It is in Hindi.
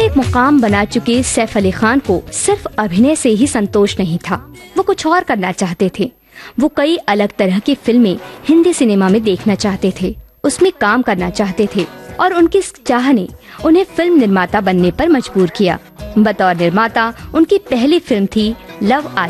एक मुकाम बना चुके सैफ अली खान को सिर्फ अभिनय से ही संतोष नहीं था, वो कुछ और करना चाहते थे। वो कई अलग तरह की फिल्में हिंदी सिनेमा में देखना चाहते थे, उसमें काम करना चाहते थे और उनकी चाह ने उन्हें फिल्म निर्माता बनने पर मजबूर किया। बतौर निर्माता उनकी पहली फिल्म थी लव